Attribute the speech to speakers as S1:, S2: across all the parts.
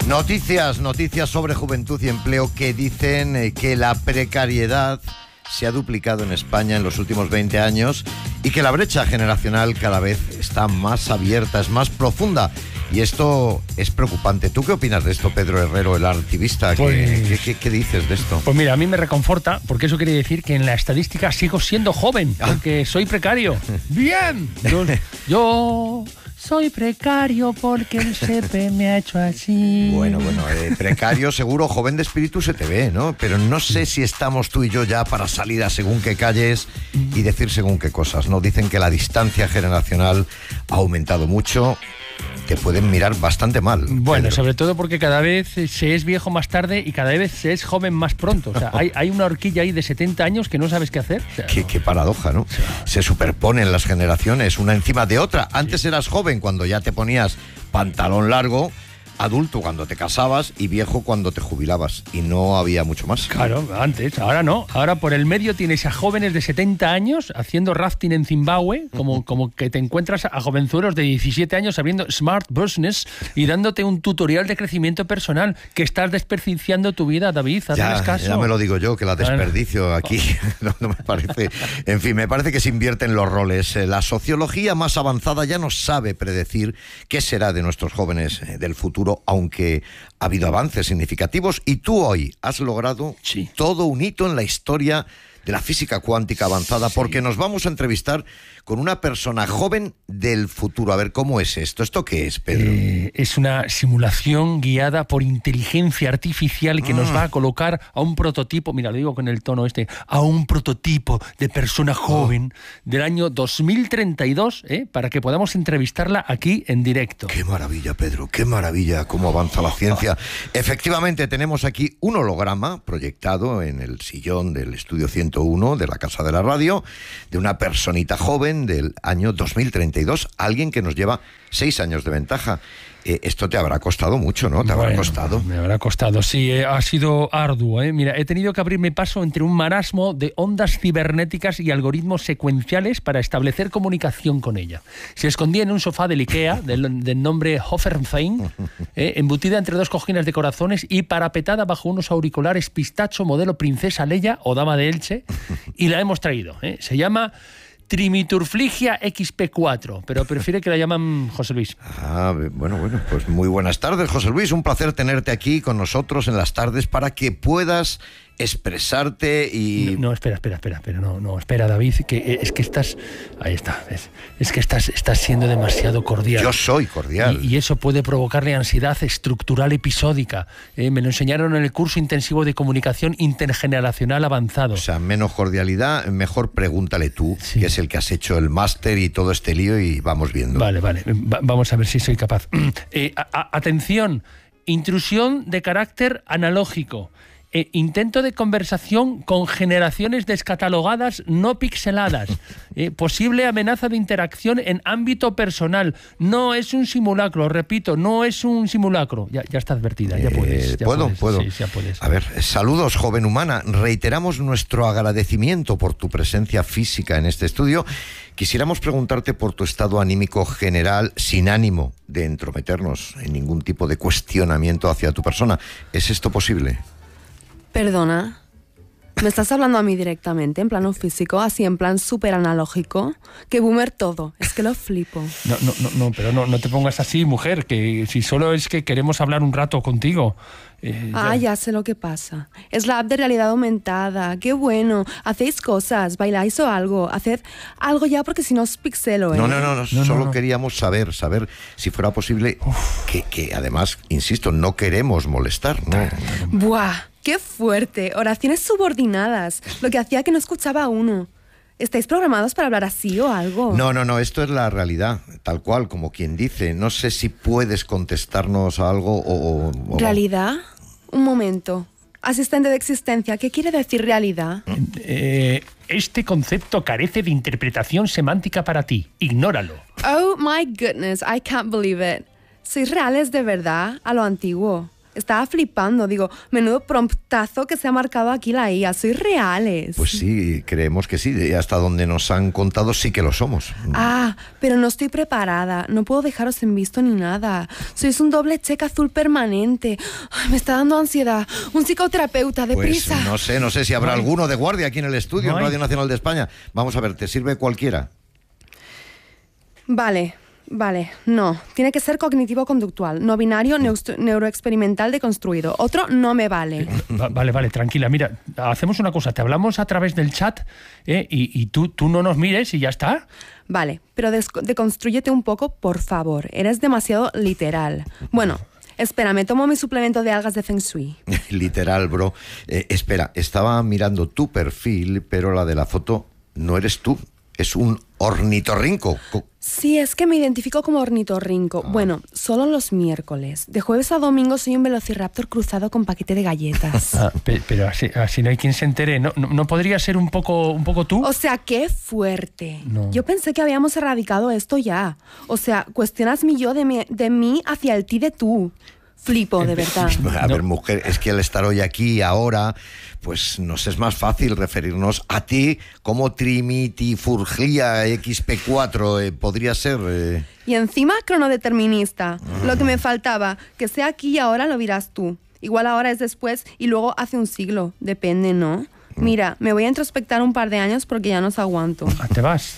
S1: Noticias sobre juventud y empleo que dicen que la precariedad se ha duplicado en España en los últimos 20 años y que la brecha generacional cada vez está más abierta, es más profunda. Y esto es preocupante. ¿Tú qué opinas de esto, Pedro Herrero, el activista? ¿Qué dices de esto?
S2: Pues mira, a mí me reconforta, porque eso quiere decir que en la estadística sigo siendo joven, porque soy precario. ¡Bien! Yo soy precario porque el CP me ha hecho así.
S1: Bueno, precario seguro, joven de espíritu se te ve, ¿no? Pero no sé si estamos tú y yo ya para salir a según qué calles y decir según qué cosas, ¿no? Dicen que la distancia generacional ha aumentado mucho. Te pueden mirar bastante mal.
S2: Bueno,
S1: Pedro.
S2: Sobre todo porque cada vez se es viejo más tarde y cada vez se es joven más pronto. O sea, hay una horquilla ahí de 70 años que no sabes qué hacer. O sea,
S1: Qué paradoja, ¿no? Se superponen las generaciones una encima de otra. Antes eras joven cuando ya te ponías pantalón largo, adulto cuando te casabas y viejo cuando te jubilabas. Y no había mucho más.
S2: Claro, antes, ahora no. Ahora por el medio tienes a jóvenes de 70 años haciendo rafting en Zimbabue, como que te encuentras a jovenzuelos de 17 años abriendo Smart Business y dándote un tutorial de crecimiento personal, que estás desperdiciando tu vida, David. Hazles caso.
S1: Ya me lo digo yo, que la desperdicio aquí. No me parece. En fin, me parece que se invierten los roles. La sociología más avanzada ya no sabe predecir qué será de nuestros jóvenes del futuro, aunque ha habido avances significativos y tú hoy has logrado todo un hito en la historia de la física cuántica avanzada, porque nos vamos a entrevistar con una persona joven del futuro. A ver, ¿cómo es esto? ¿Esto qué es, Pedro?
S2: Es una simulación guiada por inteligencia artificial que nos va a colocar a un prototipo, mira, lo digo con el tono a un prototipo de persona joven del año 2032, para que podamos entrevistarla aquí en directo.
S1: ¡Qué maravilla, Pedro! ¡Qué maravilla! ¡Cómo avanza la ciencia! Efectivamente, tenemos aquí un holograma proyectado en el sillón del estudio 101 de la Casa de la Radio, de una personita joven del año 2032, alguien que nos lleva 6 años de ventaja. Esto te habrá costado mucho, ¿no? ¿Te habrá costado?
S2: Me habrá costado, sí, ha sido arduo. Mira, he tenido que abrirme paso entre un marasmo de ondas cibernéticas y algoritmos secuenciales para establecer comunicación con ella. Se escondía en un sofá del IKEA, del nombre Hoffenheim, embutida entre 2 cojines de corazones y parapetada bajo unos auriculares pistacho modelo Princesa Leia o Dama de Elche, y la hemos traído. Se llama Trimiturfligia XP4, pero prefiere que la llaman José Luis.
S1: Bueno, pues muy buenas tardes, José Luis. Un placer tenerte aquí con nosotros en las tardes para que puedas expresarte y...
S2: No, espera, David, que es que estás... Ahí está, ¿ves? Es que estás siendo demasiado cordial.
S1: Yo soy cordial.
S2: Y eso puede provocarle ansiedad estructural episódica. Me lo enseñaron en el curso intensivo de comunicación intergeneracional avanzado.
S1: O sea, menos cordialidad, mejor pregúntale tú, que es el que has hecho el máster y todo este lío, y vamos viendo.
S2: Vale, vamos a ver si soy capaz. Atención, intrusión de carácter analógico. Intento de conversación con generaciones descatalogadas no pixeladas. Posible amenaza de interacción en ámbito personal. No es un simulacro, repito, no es un simulacro. Ya está advertida, ya puedes.
S1: ¿Puedo?
S2: Sí, ya puedes.
S1: A ver, saludos, joven humana. Reiteramos nuestro agradecimiento por tu presencia física en este estudio. Quisiéramos preguntarte por tu estado anímico general, sin ánimo de entrometernos en ningún tipo de cuestionamiento hacia tu persona. ¿Es esto posible?
S3: Perdona, ¿me estás hablando a mí directamente, en plano físico, así en plan súper analógico? Que boomer todo, es que lo flipo.
S2: No, pero no te pongas así, mujer, que si solo es que queremos hablar un rato contigo.
S3: Ya sé lo que pasa. Es la app de realidad aumentada, qué bueno. Hacéis cosas, bailáis o algo. Haced algo ya porque si no os pixelo, ¿eh?
S1: No, solo queríamos saber si fuera posible, que además, insisto, no queremos molestar, ¿no?
S3: Buah, qué fuerte. Oraciones subordinadas, lo que hacía que no escuchaba a uno. ¿Estáis programados para hablar así o algo?
S1: No, esto es la realidad, tal cual, como quien dice. No sé si puedes contestarnos a algo o...
S3: ¿Realidad? Un momento. Asistente de existencia, ¿qué quiere decir realidad?
S2: Este concepto carece de interpretación semántica para ti. Ignóralo.
S3: Oh my goodness, I can't believe it. ¿Sois reales de verdad? A lo antiguo. Estaba flipando, digo, menudo promptazo que se ha marcado aquí la IA, sois reales.
S1: Pues sí, creemos que sí, y hasta donde nos han contado sí que lo somos.
S3: Ah, pero no estoy preparada, no puedo dejaros en visto ni nada. Sois un doble cheque azul permanente. Ay, me está dando ansiedad. Un psicoterapeuta, deprisa.
S1: Pues no sé si habrá alguno de guardia aquí en el estudio, en
S2: Ay.
S1: Radio Nacional de España. Vamos a ver, ¿te sirve cualquiera?
S3: Vale, no. Tiene que ser cognitivo-conductual, no binario, neuroexperimental deconstruido. Otro no me vale.
S2: Vale, tranquila. Mira, hacemos una cosa. Te hablamos a través del chat y tú no nos mires y ya está.
S3: Vale, pero deconstrúyete un poco, por favor. Eres demasiado literal. Bueno, espera, me tomo mi suplemento de algas de Feng Shui.
S1: Literal, bro. Espera, estaba mirando tu perfil, pero la de la foto no eres tú. Es un ornitorrinco.
S3: Sí, es que me identifico como ornitorrinco. Bueno, solo los miércoles. De jueves a domingo soy un velociraptor cruzado con paquete de galletas.
S2: Pero así no hay quien se entere. ¿No podría ser un poco tú?
S3: O sea, qué fuerte.
S2: No.
S3: Yo pensé que habíamos erradicado esto ya. O sea, cuestionas mi yo de mí hacia el ti de tú. Flipo, de verdad.
S1: A ver, mujer, es que al estar hoy aquí, ahora, pues nos es más fácil referirnos a ti como Trimitifurgia XP4, podría ser...
S3: Y encima cronodeterminista. Lo que me faltaba, que sea aquí y ahora lo dirás tú. Igual ahora es después y luego hace un siglo. Depende, ¿no? Mira, me voy a introspectar un par de años porque ya no os aguanto.
S2: ¿Te vas?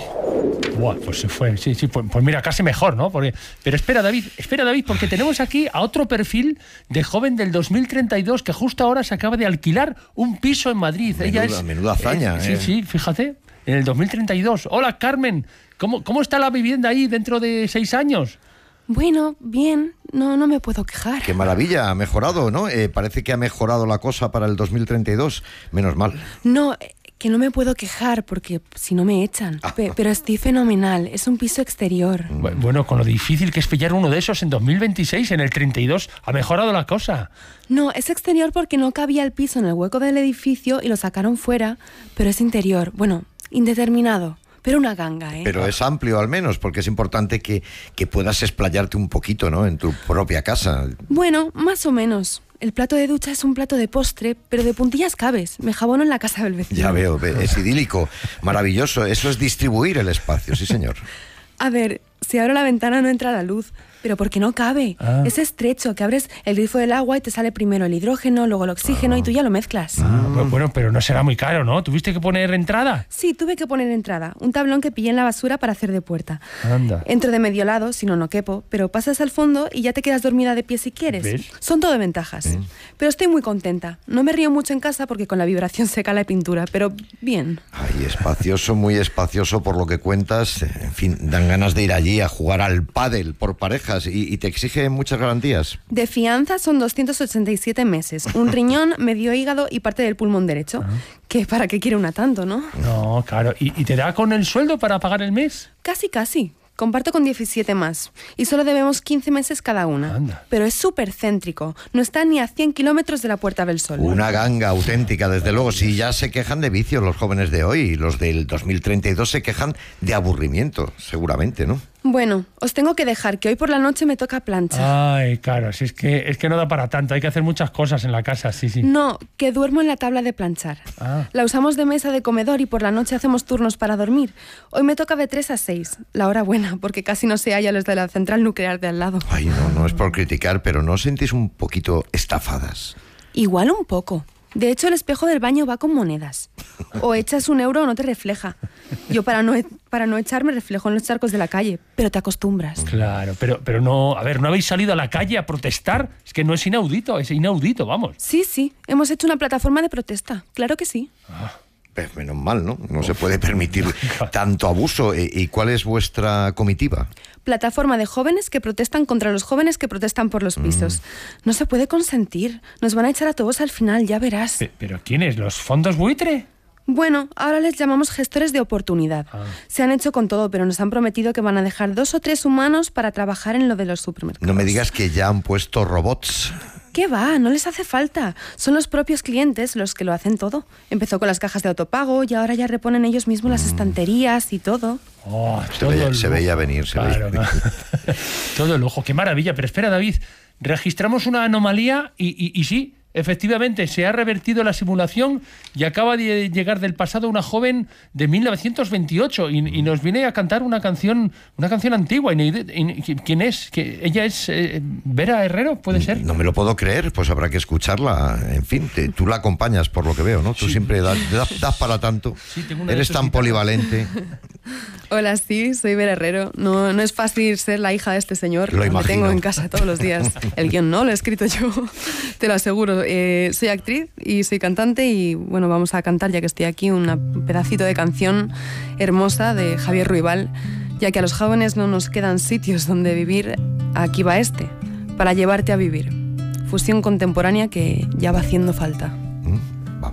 S2: Buah, pues se fue. Sí, pues mira, casi mejor, ¿no? Pero espera, David, porque tenemos aquí a otro perfil de joven del 2032 que justo ahora se acaba de alquilar un piso en Madrid.
S1: Menuda hazaña,
S2: Sí, fíjate, en el 2032. Hola, Carmen, ¿cómo está la vivienda ahí dentro de 6 años?
S3: Bueno, bien, no me puedo quejar.
S1: Qué maravilla, ha mejorado, ¿no? Parece que ha mejorado la cosa para el 2032. Menos mal.
S3: No, que no me puedo quejar porque si no me echan. Pero estoy fenomenal, es un piso exterior.
S2: Bueno, con lo difícil que es pillar uno de esos en 2026, en el 32, ha mejorado la cosa.
S3: No, es exterior porque no cabía el piso en el hueco del edificio y lo sacaron fuera, pero es interior. Bueno, indeterminado. Pero una ganga, ¿eh?
S1: Pero es amplio al menos, porque es importante que puedas explayarte un poquito, ¿no? En tu propia casa.
S3: Bueno, más o menos. El plato de ducha es un plato de postre, pero de puntillas cabes. Me jabono en la casa del vecino.
S1: Ya veo, es idílico, maravilloso. Eso es distribuir el espacio, sí señor.
S3: A ver, si abro la ventana no entra la luz. Pero porque no cabe. Es estrecho, que abres el grifo del agua y te sale primero el hidrógeno, luego el oxígeno y tú ya lo mezclas.
S2: Bueno, pero no será muy caro, ¿no? ¿Tuviste que poner entrada?
S3: Sí, tuve que poner entrada. Un tablón que pillé en la basura para hacer de puerta.
S2: Anda.
S3: Entro de medio lado, si no, no quepo, pero pasas al fondo y ya te quedas dormida de pie si quieres.
S2: ¿Ves?
S3: Son todo ventajas. Pero estoy muy contenta. No me río mucho en casa porque con la vibración se cae la pintura, pero bien.
S1: Ay, espacioso, muy espacioso por lo que cuentas. En fin, dan ganas de ir allí a jugar al pádel por parejas y te exige muchas garantías.
S3: De fianza son 287 meses, un riñón, medio hígado y parte del pulmón derecho. Que para qué quiere una tanto, ¿no?
S2: No, claro. ¿Y te da con el sueldo para pagar el mes?
S3: Casi. Comparto con 17 más. Y solo debemos 15 meses cada una.
S2: Anda.
S3: Pero es súper céntrico. No está ni a 100 kilómetros de la Puerta del Sol.
S1: Una ganga auténtica, desde luego. Si ya se quejan de vicios los jóvenes de hoy, los del 2032 se quejan de aburrimiento, seguramente, ¿no?
S3: Bueno, os tengo que dejar, que hoy por la noche me toca plancha.
S2: Ay, claro, si es que no da para tanto. Hay que hacer muchas cosas en la casa, sí.
S3: No, que duermo en la tabla de planchar. La usamos de mesa de comedor y por la noche hacemos turnos para dormir. Hoy me toca de 3 a 6, la hora buena, porque casi no se halla los de la central nuclear de al lado.
S1: Ay, no es por criticar, pero ¿no os sentís un poquito estafadas?
S3: Igual un poco. De hecho, el espejo del baño va con monedas. O echas €1 o no te refleja. Yo para no echarme reflejo en los charcos de la calle, pero te acostumbras.
S2: Claro, pero no... A ver, ¿no habéis salido a la calle a protestar? Es que no es inaudito, vamos.
S3: Sí, hemos hecho una plataforma de protesta. Claro que sí.
S1: Pues menos mal, ¿no? No se puede permitir tanto abuso. ¿Y cuál es vuestra comitiva?
S3: Plataforma de jóvenes que protestan contra los jóvenes que protestan por los pisos. No se puede consentir. Nos van a echar a todos al final, ya verás.
S2: ¿Pero quiénes? ¿Los fondos buitre?
S3: Bueno, ahora les llamamos gestores de oportunidad. Se han hecho con todo, pero nos han prometido que van a dejar 2 o 3 humanos para trabajar en lo de los supermercados.
S1: No me digas que ya han puesto robots.
S3: ¿Qué va? No les hace falta. Son los propios clientes los que lo hacen todo. Empezó con las cajas de autopago y ahora ya reponen ellos mismos las estanterías y todo.
S2: Oh,
S1: se veía venir.
S2: Claro, ¿no? Todo el ojo, qué maravilla. Pero espera, David, registramos una anomalía y sí, efectivamente, se ha revertido la simulación y acaba de llegar del pasado una joven de 1928 y nos viene a cantar una canción antigua. ¿Quién es? ¿Ella es Vera Herrero? ¿Puede ser?
S1: No me lo puedo creer, pues habrá que escucharla. En fin, tú la acompañas por lo que veo, ¿no? Tú siempre das para tanto.
S2: Sí,
S1: eres tan polivalente.
S3: Hola, sí, soy Vera Herrero. No es fácil ser la hija de este señor.
S1: Lo imagino.
S3: Me tengo en casa todos los días. El guión no lo he escrito yo, te lo aseguro. Soy actriz y soy cantante y bueno, vamos a cantar, ya que estoy aquí, un pedacito de canción hermosa de Javier Ruibal. Ya que a los jóvenes no nos quedan sitios donde vivir, aquí va este, para llevarte a vivir. Fusión contemporánea que ya va haciendo falta.